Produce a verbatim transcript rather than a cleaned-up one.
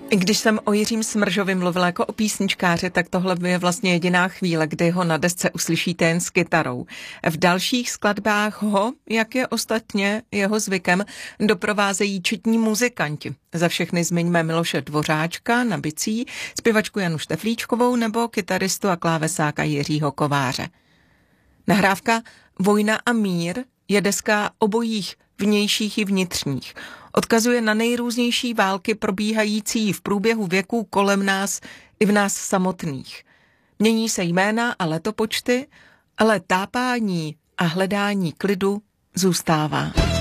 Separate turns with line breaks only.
Když jsem o Jiřím Smržovi mluvila jako o písničkáři, tak tohle je vlastně jediná chvíle, kdy ho na desce uslyšíte jen s kytarou. V dalších skladbách ho, jak je ostatně jeho zvykem, doprovázejí četní muzikanti. Za všechny zmiňme Miloše Dvořáčka na bicí, zpěvačku Janu Šteflíčkovou nebo kytaristu a klávesáka Jiřího Kováře. Nahrávka Vojna a mír je deska obojích vnějších i vnitřních. Odkazuje na nejrůznější války probíhající v průběhu věků kolem nás i v nás samotných. Mění se jména a letopočty, ale tápání a hledání klidu zůstává.